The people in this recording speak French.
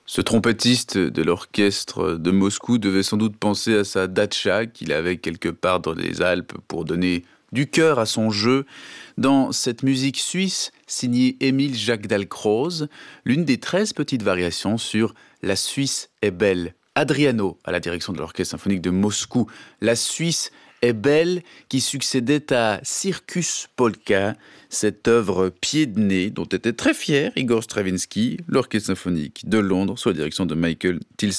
Ce trompettiste de l'orchestre de Moscou devait sans doute penser à sa datcha qu'il avait quelque part dans les Alpes pour donner du cœur à son jeu dans cette musique suisse signée Émile Jacques Dalcroze, l'une des 13 petites variations sur La Suisse est belle. Adriano, à la direction de l'Orchestre symphonique de Moscou. La Suisse est belle, qui succédait à Circus Polka, cette œuvre pied de nez dont était très fier Igor Stravinsky, l'Orchestre symphonique de Londres, sous la direction de Michael Tilson.